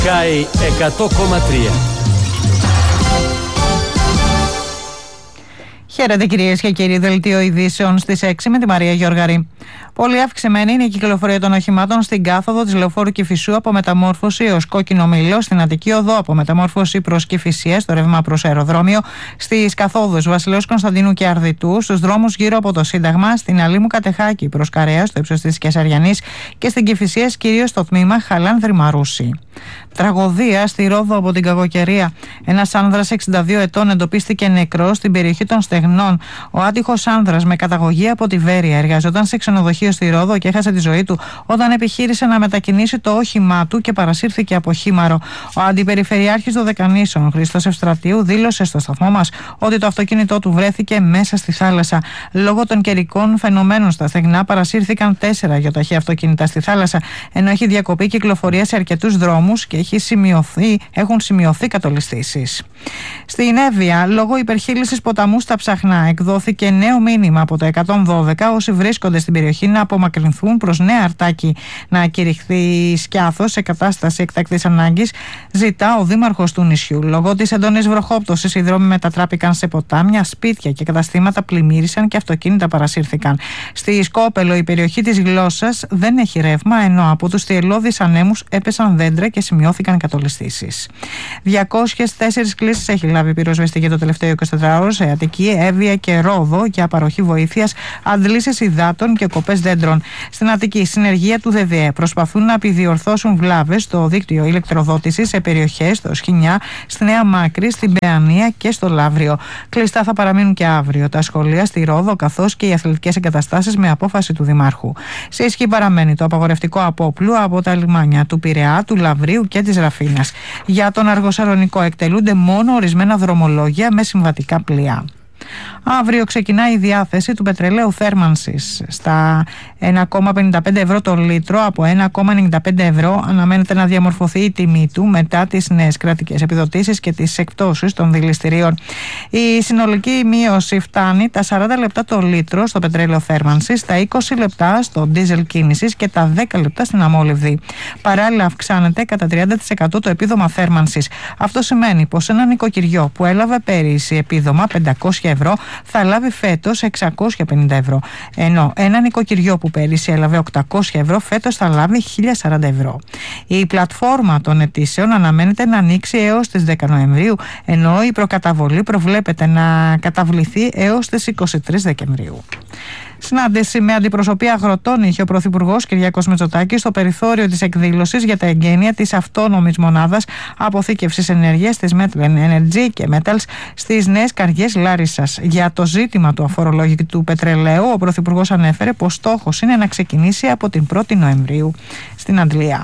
Sky 100,3. Χαίρετε κυρίες και κύριοι, δελτίο ειδήσεων στις 6 με τη Μαρία Γιώργαρη. Πολύ αυξημένη είναι η κυκλοφορία των οχημάτων στην κάθοδο της Λεωφόρου Κηφισού από μεταμόρφωση ως Κόκκινο Μήλο, στην Αττική Οδό από μεταμόρφωση προς Κηφισίες, στο ρεύμα προς αεροδρόμιο, στις καθόδους Βασιλέως Κωνσταντίνου και Αρδιτού, στους δρόμους γύρω από το Σύνταγμα, στην Αλήμου Κατεχάκη προς Καρέα, στο ύψος της Κεσαριανής και στην Κηφισίες, κυρίως στο τμήμα Χαλάνδρη Μαρούση. Τραγωδία στη Ρόδο από την κακοκαιρία. Ένας άνδρας 62 ετών εντοπίστηκε νεκρός στην περιοχή των Στεγνών. Ο άτυχος άνδρας με καταγωγή από τη Βέρεια εργαζόταν σε ξενοδοχείο στη Ρόδο και έχασε τη ζωή του όταν επιχείρησε να μετακινήσει το όχημά του και παρασύρθηκε από χήμαρο. Ο αντιπεριφερειάρχης των Δεκανήσων, Χρήστος Ευστρατείου, δήλωσε στο σταθμό μας ότι το αυτοκίνητό του βρέθηκε μέσα στη θάλασσα. Λόγω των καιρικών φαινομένων στα στεγνά παρασύρθηκαν 4 γιοταχή αυτοκίνητα στη θάλασσα, ενώ έχει διακοπεί κυκλοφορία σε αρκετούς δρόμους και έχουν σημειωθεί κατολιστήσεις. Στην Εύβοια, λόγω υπερχείλησης ποταμού στα Ψαχνά, εκδόθηκε νέο μήνυμα από το 112 όσοι βρίσκονται στην περιοχή να απομακρυνθούν προς Νέα Αρτάκη. Να κηρυχθεί σκιάθος σε κατάσταση εκτακτής ανάγκης, ζητά ο δήμαρχος του νησιού. Λόγω της έντονης βροχόπτωσης, οι δρόμοι μετατράπηκαν σε ποτάμια, σπίτια και καταστήματα πλημμύρισαν και αυτοκίνητα παρασύρθηκαν. Στη Σκόπελο, η περιοχή της Γλώσσας δεν έχει ρεύμα, ενώ από τους θυελλώδεις ανέμους έπεσαν δέντρα και σημειώθηκαν κατολιστήσεις. 204 κλήσεις έχει λάβει η πυροσβεστική το τελευταίο 24ωρο σε Αττική, Εύβοια και Ρόδο για παροχή βοήθειας, αντλήσεις υδάτων και κοπές δέντρων. Στην Αττική, συνεργεία του ΔΔΕ προσπαθούν να επιδιορθώσουν βλάβες στο δίκτυο ηλεκτροδότησης σε περιοχές στο Σχοινιά, στη Νέα Μάκρη, στην Παιανία και στο Λαύριο. Κλειστά θα παραμείνουν και αύριο τα σχολεία στη Ρόδο, καθώς και οι αθλητικές εγκαταστάσεις με απόφαση του Δημάρχου. Σε ισχύ παραμένει το απαγορευτικό απόπλου από τα λιμάνια του Πειραιά, του Λαυρίου και της Ραφίνας. Για τον Αργοσαρονικό εκτελούνται μόνο ορισμένα δρομολόγια με συμβατικά πλοία. Αύριο ξεκινάει η διάθεση του πετρελαίου θέρμανσης στα 1,55 ευρώ το λίτρο. Από 1,95 ευρώ αναμένεται να διαμορφωθεί η τιμή του μετά τις νέες κρατικές επιδοτήσεις και τις εκπτώσεις των δηληστηρίων. Η συνολική μείωση φτάνει τα 40 λεπτά το λίτρο στο πετρέλαιο θέρμανσης, τα 20 λεπτά στο ντίζελ κίνησης και τα 10 λεπτά στην αμόλυβδη. Παράλληλα, αυξάνεται κατά 30% το επίδομα θέρμανσης. Αυτό σημαίνει πως ένα νοικοκυριό που έλαβε πέρυσι επίδομα 500 ευρώ θα λάβει φέτος 650 ευρώ. Ενώ ένα νοικοκυριό που πέρυσι έλαβε 800 ευρώ φέτος θα λάβει 1040 ευρώ. Η πλατφόρμα των αιτήσεων αναμένεται να ανοίξει έως τις 10 Νοεμβρίου, ενώ η προκαταβολή προβλέπεται να καταβληθεί έως τις 23 Δεκεμβρίου. Συνάντηση με αντιπροσωπεία αγροτών είχε ο Πρωθυπουργός Κυριάκος Μητσοτάκης στο περιθώριο της εκδήλωσης για τα εγγένεια της αυτόνομης μονάδας αποθήκευσης ενέργειας της Metlen Energy και Metals στις Νέες Καριές Λάρισσας. Για το ζήτημα του αφορολόγητου πετρελαίου, ο Πρωθυπουργός ανέφερε πως στόχος είναι να ξεκινήσει από την 1η Νοεμβρίου στην Αντλία.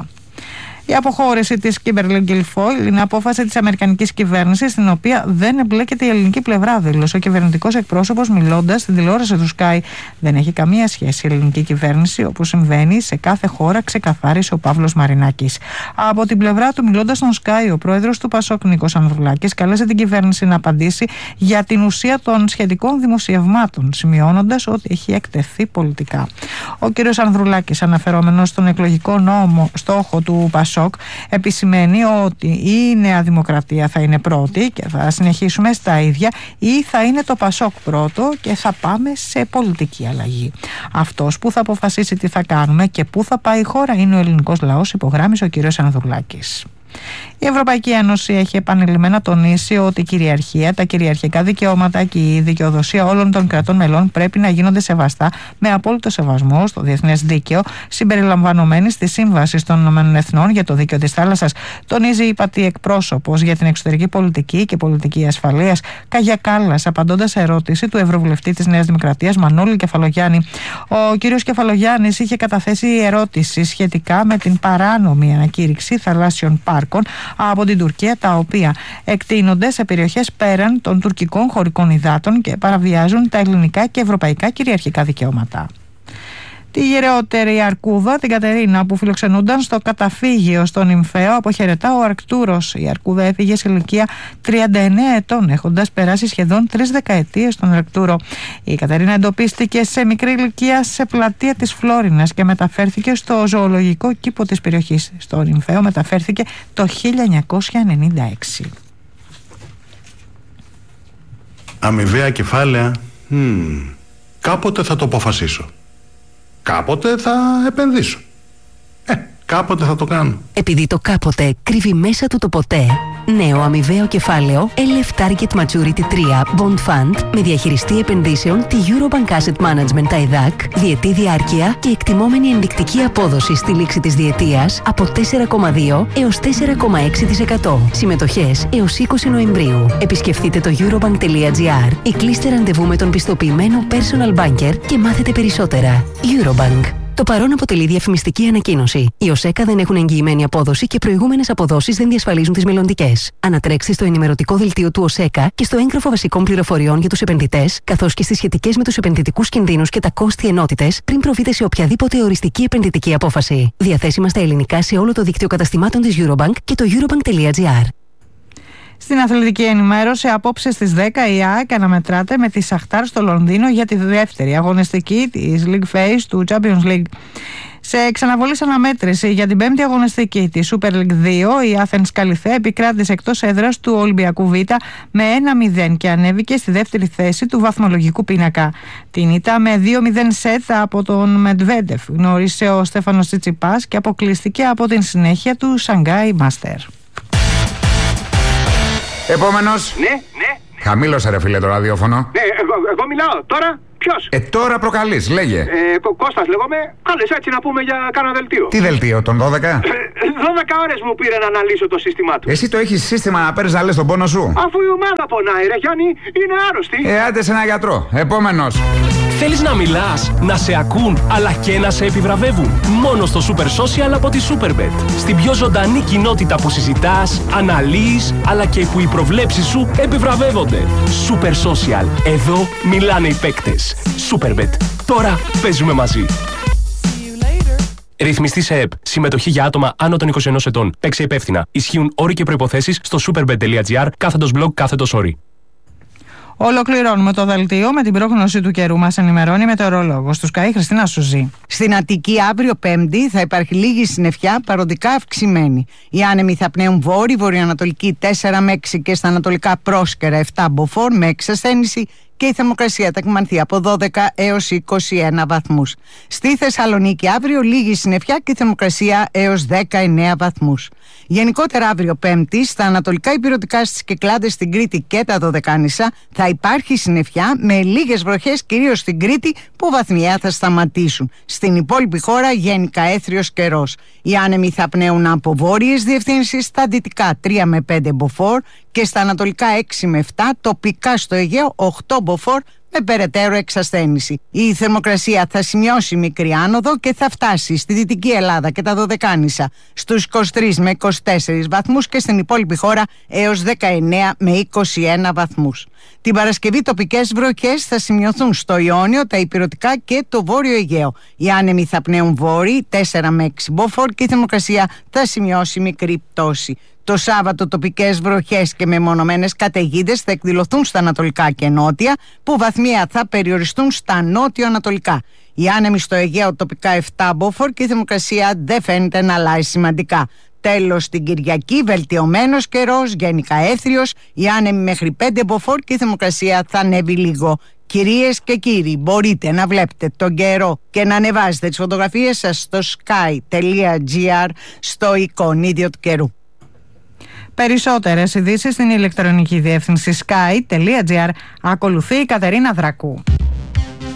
Η αποχώρηση της Kimberly Guilfoyle είναι απόφαση της αμερικανικής κυβέρνησης, στην οποία δεν εμπλέκεται η ελληνική πλευρά, δήλωσε ο κυβερνητικός εκπρόσωπος μιλώντας στην τηλεόραση του Sky. Δεν έχει καμία σχέση η ελληνική κυβέρνηση, όπως συμβαίνει σε κάθε χώρα, ξεκαθάρισε ο Παύλος Μαρινάκης. Από την πλευρά του, μιλώντας στον Sky, ο πρόεδρος του Πασόκ Νίκος Ανδρουλάκης κάλεσε την κυβέρνηση να απαντήσει για την ουσία των σχετικών δημοσιευμάτων, σημειώνοντας ότι έχει εκτεθεί πολιτικά. Ο κ. Ανδρουλάκης, αναφερόμενος στον εκλογικό νόμο στόχο του Πασόκ, επισημαίνει ότι η Νέα Δημοκρατία θα είναι πρώτη και θα συνεχίσουμε στα ίδια, ή θα είναι το Πασόκ πρώτο και θα πάμε σε πολιτική αλλαγή. Αυτός που θα αποφασίσει τι θα κάνουμε και πού θα πάει η χώρα είναι ο ελληνικός λαός, υπογράμμισε ο κ. Ανδρουλάκης. Η Ευρωπαϊκή Ένωση έχει επανειλημμένα τονίσει ότι η κυριαρχία, τα κυριαρχικά δικαιώματα και η δικαιοδοσία όλων των κρατών μελών πρέπει να γίνονται σεβαστά με απόλυτο σεβασμό στο διεθνές δίκαιο, συμπεριλαμβανομένης της Σύμβασης των Ηνωμένων Εθνών για το Δίκαιο της Θάλασσας, τονίζει η ΥΠΑΤΗ εκπρόσωπος για την εξωτερική πολιτική και πολιτική ασφαλείας Κάγια Κάλλας, απαντώντας σε ερώτηση του Ευρωβουλευτή της Νέας Δημοκρατίας Μανώλη Κεφαλογιάννη. Ο κ. Κεφαλογιάννης είχε καταθέσει ερώτηση σχετικά με την παράνομη ανακήρυξη θαλάσσιων πάρκων από την Τουρκία, τα οποία εκτείνονται σε περιοχές πέραν των τουρκικών χωρικών υδάτων και παραβιάζουν τα ελληνικά και ευρωπαϊκά κυριαρχικά δικαιώματα. Τη γεραιότερη Αρκούδα, την Κατερίνα, που φιλοξενούνταν στο καταφύγιο στον Νυμφαίο, αποχαιρετά ο Αρκτούρος. Η Αρκούδα έφυγε σε ηλικία 39 ετών, έχοντας περάσει σχεδόν 3 δεκαετίες στον Αρκτούρο. Η Κατερίνα εντοπίστηκε σε μικρή ηλικία σε πλατεία της Φλόρινας και μεταφέρθηκε στο ζωολογικό κήπο της περιοχής. Στο Νυμφαίο μεταφέρθηκε το 1996. Αμοιβαία κεφάλαια. Κάποτε θα το αποφασίσω. Κάποτε θα επενδύσω. Κάποτε θα το κάνω. Επειδή το κάποτε κρύβει μέσα του το ποτέ, νέο αμοιβαίο κεφάλαιο LF Target Maturity 3 Bond Fund με διαχειριστή επενδύσεων τη Eurobank Asset Management TAIDAC, διετή διάρκεια και εκτιμόμενη ενδεικτική απόδοση στη λήξη της διετίας από 4,2 έως 4,6%. Συμμετοχές έως 20 Νοεμβρίου. Επισκεφτείτε το eurobank.gr ή κλείστε ραντεβού με τον πιστοποιημένο personal banker και μάθετε περισσότερα. Eurobank. Το παρόν αποτελεί διαφημιστική ανακοίνωση. Οι ΟΣΕΚΑ δεν έχουν εγγυημένη απόδοση και προηγούμενες αποδόσεις δεν διασφαλίζουν τις μελλοντικές. Ανατρέξτε στο ενημερωτικό δελτίο του ΟΣΕΚΑ και στο έγγραφο βασικών πληροφοριών για τους επενδυτές, καθώς και στις σχετικές με τους επενδυτικούς κινδύνους και τα κόστη ενότητες, πριν προβείτε σε οποιαδήποτε οριστική επενδυτική απόφαση. Διαθέσιμα στα ελληνικά σε όλο το δίκτυο καταστημάτων της Eurobank και το eurobank.gr. Στην αθλητική ενημέρωση, απόψε στις 10 η ΑΕΚ αναμετράται με τη Σαχτάρ στο Λονδίνο για τη δεύτερη αγωνιστική της League Phase του Champions League. Σε ξαναβολής αναμέτρηση για την πέμπτη αγωνιστική της Super League 2, η Athens Καλιθέα επικράτησε εκτός έδρας του Ολυμπιακού Β με 1-0 και ανέβηκε στη δεύτερη θέση του βαθμολογικού πίνακα. Την ήττα με 2-0 σετ από τον Μετβέντεφ γνώρισε ο Στέφανος Τσιτσιπάς και αποκλείστηκε από την συνέχεια του Shanghai Master. Επόμενος. Ναι. Χαμήλωσε ρε φίλε το ραδιόφωνο. Ναι, εγώ μιλάω. Τώρα ποιος? Τώρα προκαλείς, λέγε. Κώστας λέγομαι. Κάλεσα έτσι να πούμε για κάνα δελτίο. Τι δελτίο, τον 12? 12 ώρες μου πήρε να αναλύσω το σύστημά του. Εσύ το έχεις σύστημα να παίρνεις να λες τον πόνο σου? Αφού η ομάδα πονάει ρε Γιάννη, είναι άρρωστη. Άντε σε ένα γιατρό. Επόμενος. Θέλεις να μιλάς, να σε ακούν, αλλά και να σε επιβραβεύουν? Μόνο στο Super Social από τη Superbet. Στην πιο ζωντανή κοινότητα που συζητάς, αναλύεις, αλλά και που οι προβλέψεις σου επιβραβεύονται. Super Social. Εδώ μιλάνε οι παίκτες. Superbet. Τώρα παίζουμε μαζί. Ρυθμιστή σε ΕΠ. Συμμετοχή για άτομα άνω των 21 ετών. Παίξε υπεύθυνα. Ισχύουν όροι και προϋποθέσεις στο superbet.gr/blog/όροι. Ολοκληρώνουμε το δελτίο με την πρόγνωση του καιρού. Μας ενημερώνει η μετεωρολόγος του ΣΚΑΙ Χριστίνα Σουζή. Στην Αττική αύριο Πέμπτη θα υπάρχει λίγη συννεφιά, παροδικά αυξημένη. Οι άνεμοι θα πνέουν βόρειο-βορειοανατολική 4 με 6 και στα ανατολικά πρόσκαιρα 7 μποφόρ με εξασθένηση, και η θερμοκρασία θα εκμανθεί από 12 έως 21 βαθμούς. Στη Θεσσαλονίκη αύριο λίγη συννεφιά και θερμοκρασία έως 19 βαθμούς. Γενικότερα αύριο Πέμπτη στα ανατολικά ηπειρωτικά, στις Κυκλάδες, στην Κρήτη και τα Δωδεκάνησα θα υπάρχει συννεφιά με λίγες βροχές, κυρίως στην Κρήτη, που βαθμιαία θα σταματήσουν. Στην υπόλοιπη χώρα γενικά έθριος καιρός. Οι άνεμοι θα πνέουν από βόρειες διευθύνσεις, στα δυτικά 3 με 5 μποφόρ και στα ανατολικά 6 με 7, τοπικά στο Αιγαίο 8 μποφόρ με περαιτέρω εξασθένηση. Η θερμοκρασία θα σημειώσει μικρή άνοδο και θα φτάσει στη Δυτική Ελλάδα και τα Δωδεκάνησα στους 23 με 24 βαθμούς και στην υπόλοιπη χώρα έως 19 με 21 βαθμούς. Την Παρασκευή τοπικές βροχές θα σημειωθούν στο Ιόνιο, τα ηπειρωτικά και το Βόρειο Αιγαίο. Οι άνεμοι θα πνέουν βόρειοι 4 με 6 μποφόρ και η θερμοκρασία θα σημειώσει μικρή πτώση. Το Σάββατο τοπικές βροχές και μεμονωμένες καταιγίδες θα εκδηλωθούν στα ανατολικά και νότια, που βαθμία θα περιοριστούν στα νότιο-ανατολικά. Οι άνεμοι στο Αιγαίο τοπικά 7 μποφόρ και η θερμοκρασία δεν φαίνεται να αλλάζει σημαντικά. Τέλος, την Κυριακή βελτιωμένος καιρός, γενικά έθριος, οι άνεμοι μέχρι 5 μποφόρ και η θερμοκρασία θα ανέβει λίγο. Κυρίες και κύριοι, μπορείτε να βλέπετε τον καιρό και να ανεβάζετε τις φωτογραφίες σας στο sky.gr, στο εικονίδιο του καιρού. Περισσότερες ειδήσεις στην ηλεκτρονική διεύθυνση sky.gr. Ακολουθεί η Κατερίνα Δρακού.